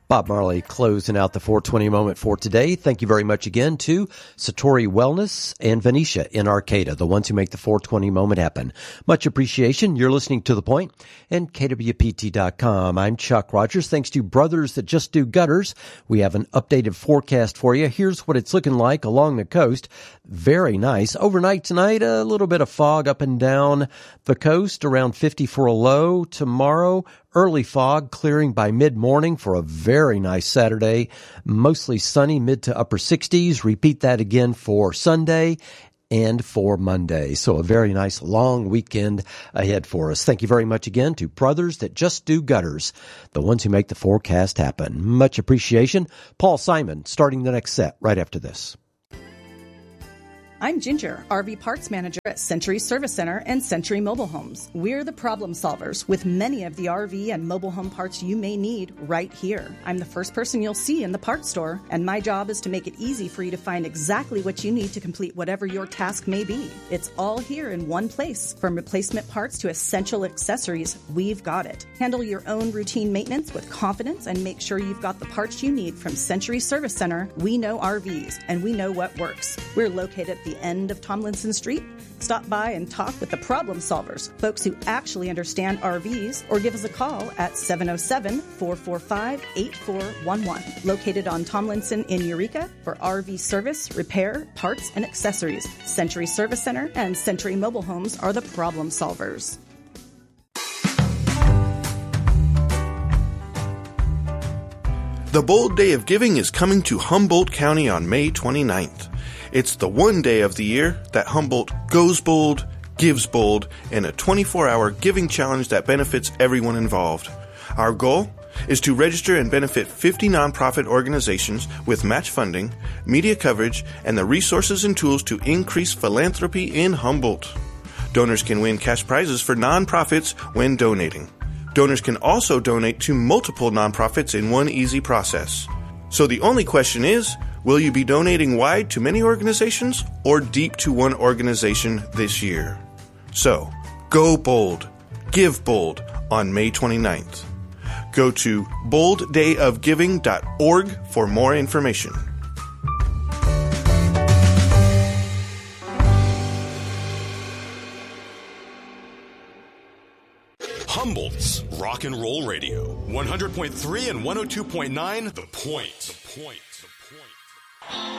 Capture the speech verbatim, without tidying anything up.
Bob Marley closing out the four twenty moment for today. Thank you very much again to Satori Wellness and Venetia in Arcata, the ones who make the four twenty moment happen. Much appreciation. You're listening to The Point and K W P T dot com. I'm Chuck Rogers. Thanks to Brothers That Just Do Gutters, we have an updated forecast for you. Here's what it's looking like along the coast. Very nice. Overnight tonight, a little bit of fog up and down the coast, around fifty for a low. Tomorrow, early fog clearing by mid-morning for a very nice Saturday. Mostly sunny, mid to upper sixties. Repeat that again for Sunday and for Monday. So a very nice long weekend ahead for us. Thank you very much again to Brothers That Just Do Gutters, the ones who make the forecast happen. Much appreciation. Paul Simon starting the next set right after this. I'm Ginger, R V Parts Manager at Century Service Center and Century Mobile Homes. We're the problem solvers with many of the R V and mobile home parts you may need right here. I'm the first person you'll see in the parts store, and my job is to make it easy for you to find exactly what you need to complete whatever your task may be. It's all here in one place. From replacement parts to essential accessories, we've got it. Handle your own routine maintenance with confidence and make sure you've got the parts you need from Century Service Center. We know R Vs, and we know what works. We're located at the end of Tomlinson Street. Stop by and talk with the problem solvers, folks who actually understand R Vs, or give us a call at seven oh seven, four four five, eight four one one. Located on Tomlinson in Eureka for R V service, repair, parts, and accessories. Century Service Center and Century Mobile Homes are the problem solvers. The Bold Day of Giving is coming to Humboldt County on May twenty-ninth. It's the one day of the year that Humboldt goes bold, gives bold, in a twenty-four hour giving challenge that benefits everyone involved. Our goal is to register and benefit fifty nonprofit organizations with match funding, media coverage, and the resources and tools to increase philanthropy in Humboldt. Donors can win cash prizes for nonprofits when donating. Donors can also donate to multiple nonprofits in one easy process. So the only question is, will you be donating wide to many organizations or deep to one organization this year? So, go bold, give bold on May twenty-ninth. Go to bold day of giving dot org for more information. Humboldt's Rock and Roll Radio, one hundred point three and one oh two point nine, The Point. The Point.